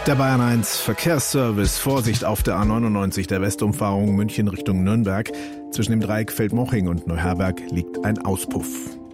Der Bayern 1 Verkehrsservice. Vorsicht auf der A99 der Westumfahrung München Richtung Nürnberg. Zwischen dem Dreieck Feldmoching und Neuherberg liegt ein Auspuff.